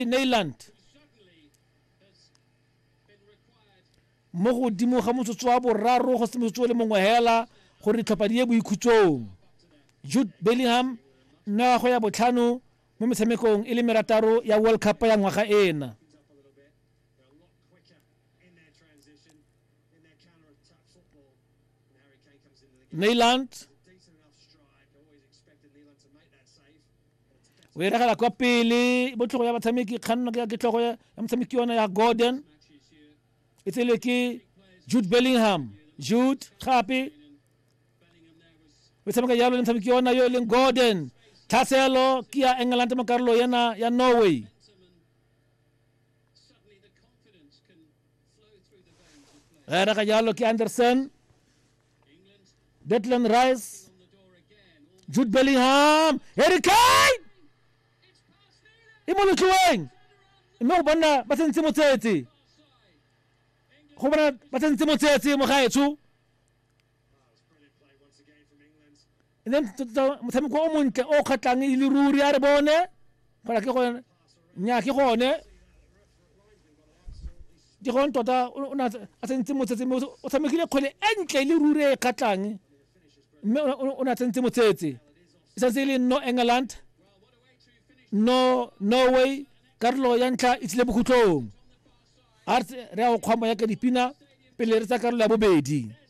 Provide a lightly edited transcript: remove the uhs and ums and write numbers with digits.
Neyland mo godimo ga motsotso wa boraro go se motsotso le mongwe hela gore tlhopha di ye boikhutsong. Jude Bellingham nna go ya botlhano mo metshamekong e le merataro ya World Cup ya ngwaga ena. Neyland o iragala kwa pele botlhogo ya batshameki kganna ke tlhogo ya motshameki yona ya Gordon e tsele ke Jude Bellingham. Jude gape o tshameka yalo le motshameki yona yo leng Gordon. Thaselo ke ya England mo karolo yana ya Norway. Raga yalo ke Anderson. Declan Rice. Jude Bellingham. Harry Kane. Imolo tluweng. Mme bona ba tsentse motsetsi. Go bona ba tsentse motsetsi mo gaetso. And then motshameko o montle o kgatlang e le ruri a re bone fela ke gone nya ke gone di gone tota o na a tsentse motsetsi o tshamekile kgwele entle le ruri e kgatlang mme o na tsentse motsetsi e santse le no England no Norway karolo ya ntlha e tsile bokhutlong a re a go kgwama ya ka dipina pele re tsa karolo ya bobedi.